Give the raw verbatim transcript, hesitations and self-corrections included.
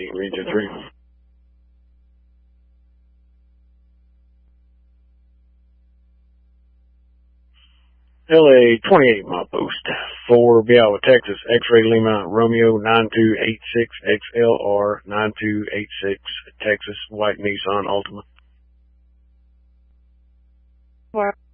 Region three. L A twenty-eight milepost, four Biala, Texas, X-ray Lima, Romeo nine two eight six X L R nine two eight six, Texas, white Nissan Altima. Four.